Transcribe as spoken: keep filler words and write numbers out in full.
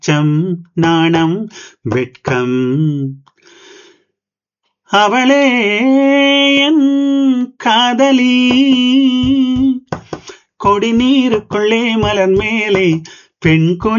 அச்சம் நாணம் வெட்கம். அவளே என் காதலி, கொடி நீருக்குள்ளே மலர் மேலே பெண் குல